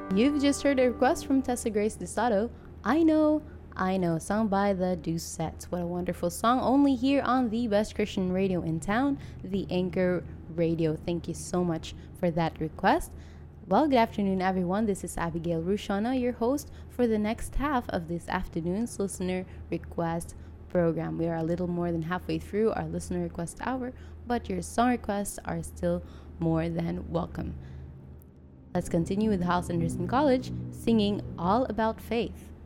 You've just heard a request from Tessa Grace DeSato, I Know, sung by the Doucettes. What a wonderful song, only here on the best Christian radio in town, the Anchor Radio. Thank you so much for that request. Well, good afternoon, everyone. This is Abigail Rushana, your host for the next half of this afternoon's listener request program. We are a little more than halfway through our listener request hour, but your song requests are still more than welcome. Let's continue with House Anderson College singing All About Faith.